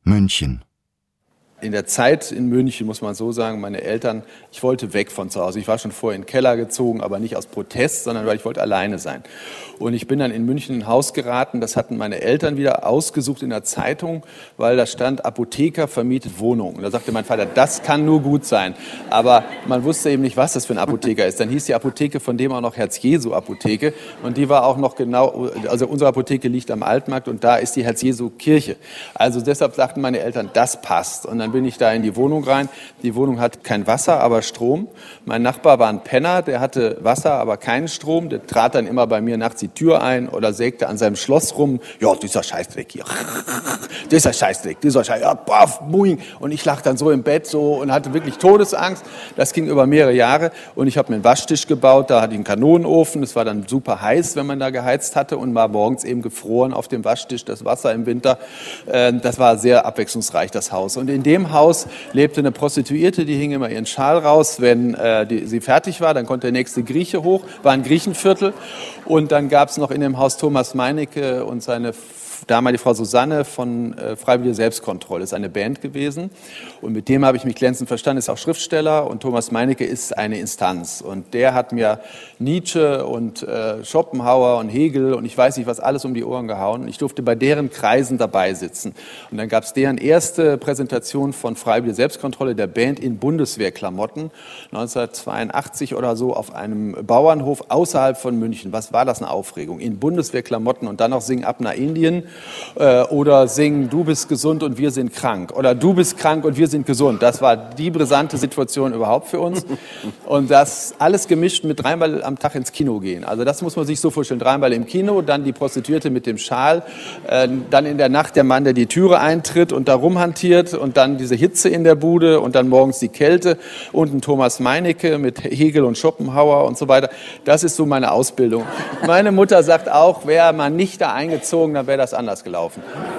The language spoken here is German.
München. In der Zeit in München, muss man so sagen, meine Eltern, ich wollte weg von zu Hause. Ich war schon vorher in den Keller gezogen, aber nicht aus Protest, sondern weil ich wollte alleine sein. Und ich bin dann in München in ein Haus geraten, das hatten meine Eltern wieder ausgesucht in der Zeitung, weil da stand, Apotheker vermietet Wohnungen. Und da sagte mein Vater, das kann nur gut sein. Aber man wusste eben nicht, was das für ein Apotheker ist. Dann hieß die Apotheke von dem auch noch Herz-Jesu-Apotheke. Und die war auch noch genau, also unsere Apotheke liegt am Altmarkt und da ist die Herz-Jesu-Kirche. Also deshalb sagten meine Eltern, das passt. Und dann bin ich da in die Wohnung rein. Die Wohnung hat kein Wasser, aber Strom. Mein Nachbar war ein Penner, der hatte Wasser, aber keinen Strom. Der trat dann immer bei mir nachts die Tür ein oder sägte an seinem Schloss rum. Ja, dieser Scheißdreck hier. Dieser Scheißdreck, dieser Scheiß. Ja, baff, boing. Und ich lag dann so im Bett so und hatte wirklich Todesangst. Das ging über mehrere Jahre. Und ich habe mir einen Waschtisch gebaut. Da hatte ich einen Kanonenofen. Es war dann super heiß, wenn man da geheizt hatte. Und war morgens eben gefroren auf dem Waschtisch, das Wasser im Winter. Das war sehr abwechslungsreich, das Haus. Und in dem Haus lebte eine Prostituierte, die hing immer ihren Schal raus. Wenn sie fertig war, dann konnte der nächste Grieche hoch. War ein Griechenviertel. Und dann gab es noch in dem Haus Thomas Meinecke und seine damalige Frau Susanne von Freiwillige Selbstkontrolle, ist eine Band gewesen. Und mit dem habe ich mich glänzend verstanden, ist auch Schriftsteller. Und Thomas Meinecke ist eine Instanz. Und der hat mir Nietzsche und Schopenhauer und Hegel und ich weiß nicht was alles um die Ohren gehauen. Und ich durfte bei deren Kreisen dabei sitzen. Und dann gab es deren erste Präsentation von Freiwillige Selbstkontrolle der Band in Bundeswehrklamotten 1982 oder so auf einem Bauernhof außerhalb von München. Was war das eine Aufregung? In Bundeswehrklamotten und dann noch singen Ab nach Indien. Oder singen, du bist gesund und wir sind krank. Oder du bist krank und wir sind gesund. Das war die brisante Situation überhaupt für uns. Und das alles gemischt mit dreimal am Tag ins Kino gehen. Also das muss man sich so vorstellen. Dreimal im Kino, dann die Prostituierte mit dem Schal, dann in der Nacht der Mann, der die Türe eintritt und da rumhantiert und dann diese Hitze in der Bude und dann morgens die Kälte und ein Thomas Meinecke mit Hegel und Schopenhauer und so weiter. Das ist so meine Ausbildung. Meine Mutter sagt auch, wäre man nicht da eingezogen, dann wäre das anders gelaufen.